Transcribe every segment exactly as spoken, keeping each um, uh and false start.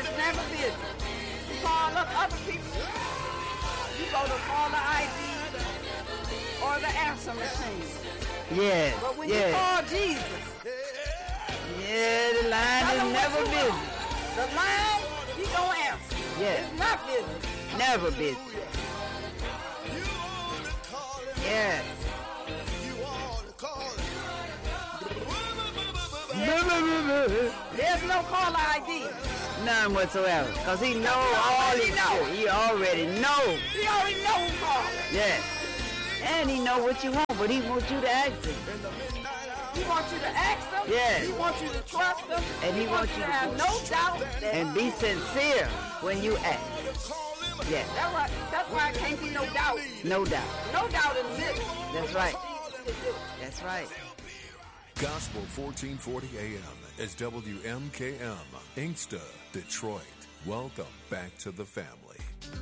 It's never busy. You call up other people, you go to caller I D or the answer machine. Yes, But when yes. you call Jesus, yeah, the line tell is him what never you busy. want. The line, he gonna answer. Yes. It's not busy. Never busy. Yes. There's no caller I D. None whatsoever. Because he know all He his know. shit. He already know. He already know who called. Yes. And he know what you want, but he wants you to ask him. He wants you to ask him. Yes. He wants you to trust him. And he wants you to to- have no doubt that And be sincere when you ask. Yes. That's why, that's why it can't be no doubt. No doubt. No doubt in this. That's right. That's right. Gospel fourteen forty A M is W M K M, Inkster, Detroit. Welcome back to the family.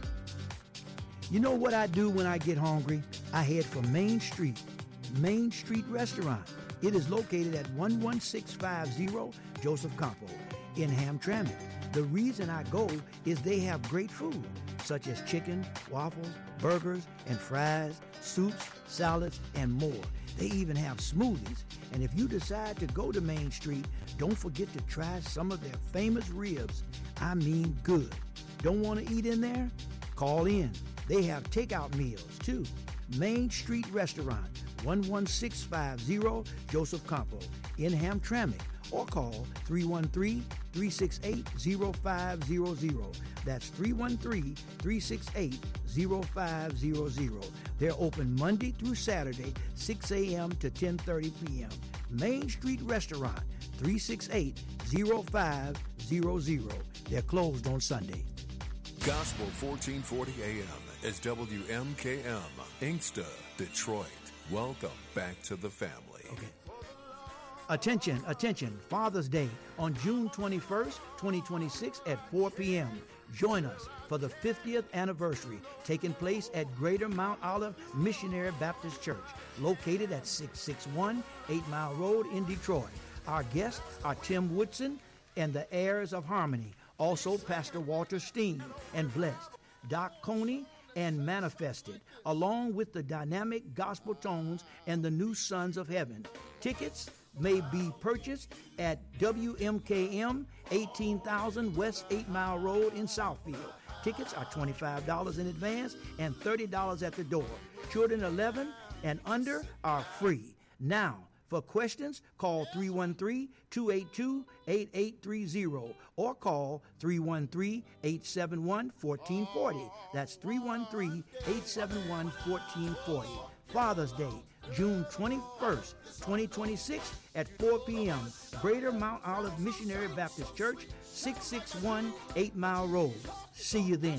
You know what I do when I get hungry? I head for Main Street, Main Street Restaurant. It is located at one one six five zero Joseph Campo in Hamtramck. The reason I go is they have great food, such as chicken, waffles, burgers, and fries, soups, salads, and more. They even have smoothies. And if you decide to go to Main Street, don't forget to try some of their famous ribs. I mean good. Don't want to eat in there? Call in. They have takeout meals too. Main Street Restaurant, one one six five zero Joseph Campo in Hamtramck. Or call three one three, three six eight, zero five zero zero. That's three one three, three six eight, zero five zero zero. They're open Monday through Saturday, six a.m. to ten thirty p.m. Main Street Restaurant, three six eight, zero five zero zero. They're closed on Sunday. Gospel fourteen forty A M is W M K M, Inkster, Detroit. Welcome back to the family. Okay. Attention, attention, Father's Day on June twenty-first, twenty twenty-six at four p.m. Join us for the fiftieth anniversary taking place at Greater Mount Olive Missionary Baptist Church, located at six sixty-one Eight Mile Road in Detroit. Our guests are Tim Woodson and the Heirs of Harmony, also Pastor Walter Steen and Blessed, Doc Coney, and Manifested, along with the dynamic gospel tones and the new Sons of Heaven. Tickets may be purchased at W M K M, eighteen thousand West eight Mile Road in Southfield. Tickets are twenty-five dollars in advance and thirty dollars at the door. Children eleven and under are free. Now, for questions, call three one three, two eight two, eight eight three zero or call three one three, eight seven one, one four four zero. That's three one three, eight seven one, one four four zero. Father's Day, June twenty-first, twenty twenty-six at four p.m. Greater Mount Olive Missionary Baptist Church, six sixty-one Eight Mile Road. See you then.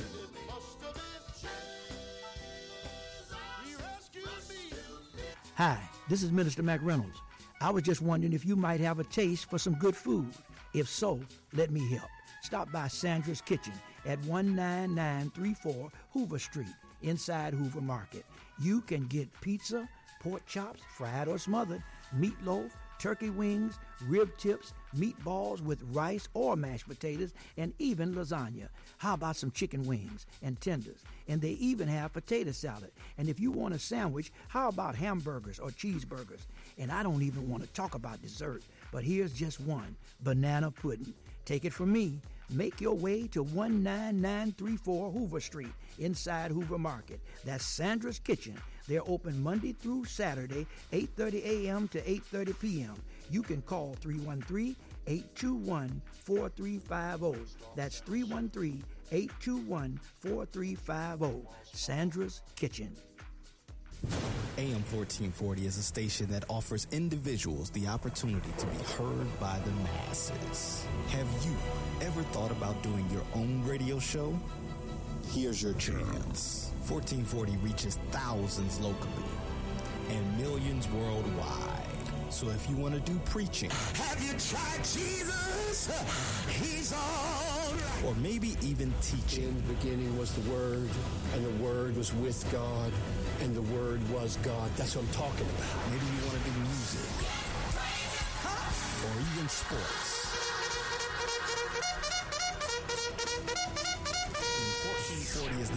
Hi, this is Minister Mac Reynolds. I was just wondering if you might have a taste for some good food. If so, let me help. Stop by Sandra's Kitchen at one nine nine three four Hoover Street, inside Hoover Market. You can get pizza, pork chops, fried or smothered, meatloaf, turkey wings, rib tips, meatballs with rice or mashed potatoes, and even lasagna. How about some chicken wings and tenders? And they even have potato salad. And if you want a sandwich, how about hamburgers or cheeseburgers? And I don't even want to talk about dessert, but here's just one, banana pudding. Take it from me. Make your way to one nine nine three four Hoover Street, inside Hoover Market. That's Sandra's Kitchen. They're open Monday through Saturday, eight thirty a.m. to eight thirty p.m. You can call three one three, eight two one, four three five zero. That's three one three, eight two one, four three five zero. Sandra's Kitchen. A M fourteen forty is a station that offers individuals the opportunity to be heard by the masses. Have you ever thought about doing your own radio show? Here's your chance. fourteen forty reaches thousands locally and millions worldwide. So if you want to do preaching, have you tried Jesus? He's all right. Or maybe even teaching. In the beginning was the Word, and the Word was with God, and the Word was God. That's what I'm talking about. Maybe you want to do music. Or even sports.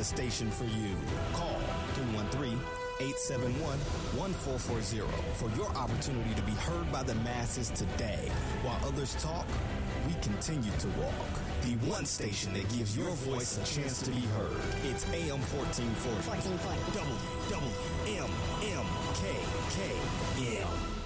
station for you. Call three one three, eight seven one, one four four zero for your opportunity to be heard by the masses today. While others talk, we continue to walk. The one station that gives your voice a chance to be heard. It's A M fourteen forty. W W M K K M.